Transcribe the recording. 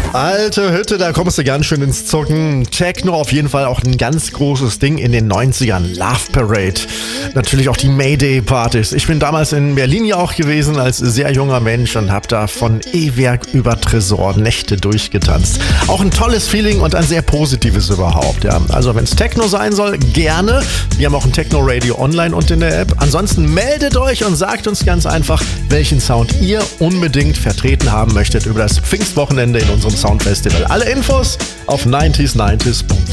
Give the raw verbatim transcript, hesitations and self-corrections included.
Alte Hütte, da kommst du ganz schön ins Zucken. Techno auf jeden Fall auch ein ganz großes Ding in den neunzigern. Love Parade. Natürlich auch die Mayday-Partys. Ich bin damals in Berlin ja auch gewesen als sehr junger Mensch und habe da von E-Werk über Tresor Nächte durchgetanzt. Auch ein tolles Feeling und ein sehr positives überhaupt. Ja. Also wenn es Techno sein soll, gerne. Wir haben auch ein Techno-Radio online und in der App. Ansonsten meldet euch und sagt uns ganz einfach, welchen Sound ihr unbedingt vertreten haben möchtet über das Pfingstwochenende in unserem Soundfestival. Alle Infos auf neunzig neunzig punkt de.